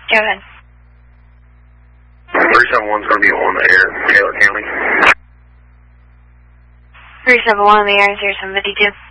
Go ahead. 371's going to be on the air, Taylor County. 371 on the air, 0752.